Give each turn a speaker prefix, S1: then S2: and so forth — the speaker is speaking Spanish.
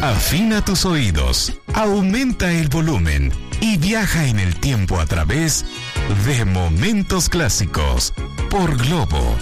S1: Afina tus oídos, aumenta el volumen y viaja en el tiempo a través de Momentos Clásicos por Globo